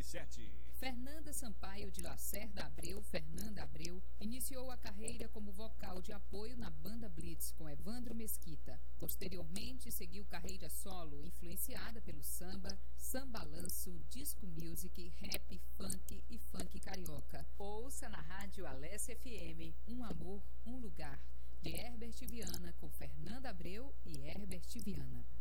RC77. Fernanda Sampaio de Lacerda Abreu, Fernanda Abreu, iniciou a carreira como vocal de apoio na banda Blitz com Evandro Mesquita. Posteriormente, seguiu carreira solo, influenciada pelo samba, sambalanço, disco music, rap, funk e funk carioca. Ouça na rádio Alessia FM, Um Amor, Um Lugar, de Herbert Viana, com Fernanda Abreu e Herbert Viana.